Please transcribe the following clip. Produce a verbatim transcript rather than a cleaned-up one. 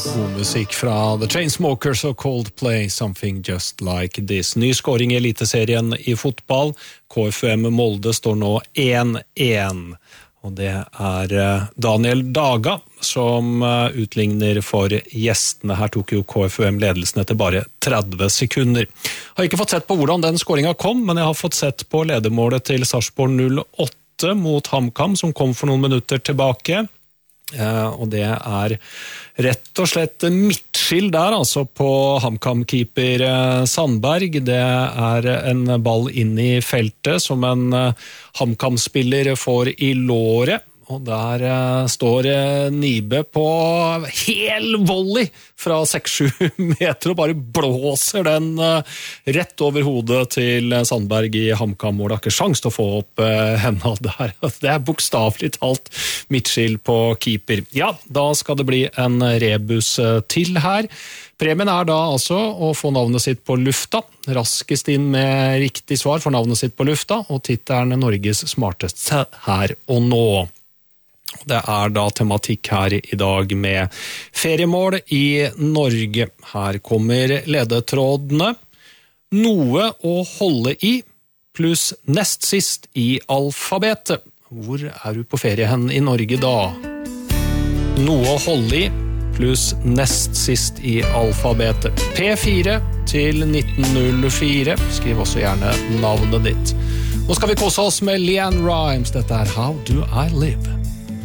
God musikk fra The Chainsmokers og Coldplay, Something Just Like This. Ny scoring i eliteserien i fotball. K F U M Molde står nå én én. Og det er Daniel Daga som utligner for gjestene. Her tok jo K F U M ledelsen etter bare tretti sekunder. Jeg har ikke fått sett på hvordan den scoringen kom, men jeg har fått sett på ledermålet til Sarpsborg null åtte mot HamKam, som kom for noen minutter tilbake. Uh, og det er rett og slett midtskill der, altså på HamKam-keeper uh, Sandberg. Det er en ball inn i feltet som en uh, HamKam-spiller får i låret. Og der uh, står uh, Nibe på hel volley fra seks sju meter og bare blåser den uh, rett over hodet til Sandberg i HamKam, hvor det er ikke sjans til å få opp uh, henne der. Det er bokstavelig talt midtskill på keeper. Ja, da skal det bli en rebus uh, til her. Premien er da altså å få navnet sitt på lufta. Raskest inn med riktig svar for navnet sitt på lufta, og tittelen Norges smarteste her og nå. Det er da tematikk her i dag med feriemål i Norge. Her kommer ledetrådene. Noe å holde i, pluss nest sist i alfabetet. Hvor er du på ferie hen i Norge da? Noe å holde i, pluss nest sist i alfabetet. P fire til nitten null fire. Skriv også gjerne navnet ditt. Nå skal vi kose oss med Leanne Rimes. Dette er How Do I Live?